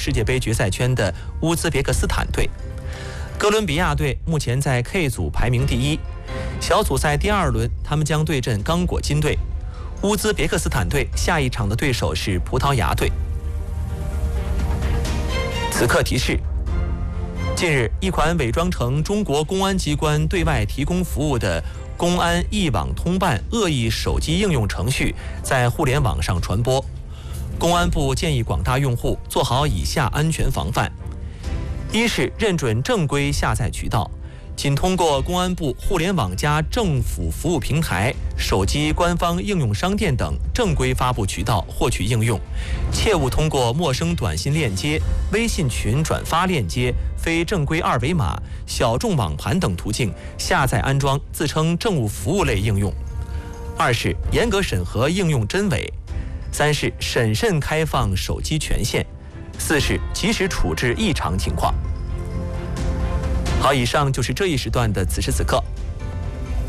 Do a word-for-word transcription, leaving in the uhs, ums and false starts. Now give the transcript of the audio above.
世界杯决赛圈的乌兹别克斯坦队。哥伦比亚队目前在 K 组排名第一。小组赛第二轮，他们将对阵刚果金队。乌兹别克斯坦队下一场的对手是葡萄牙队。此刻提示：近日，一款伪装成中国公安机关对外提供服务的公安一网通办恶意手机应用程序在互联网上传播。公安部建议广大用户做好以下安全防范：一是认准正规下载渠道，仅通过公安部互联网加政府服务平台、手机官方应用商店等正规发布渠道获取应用，切勿通过陌生短信链接、微信群转发链接、非正规二维码、小众网盘等途径下载安装自称政务服务类应用。二是严格审核应用真伪。三是审慎开放手机权限。四是及时处置异常情况。好，以上就是这一时段的此时此刻。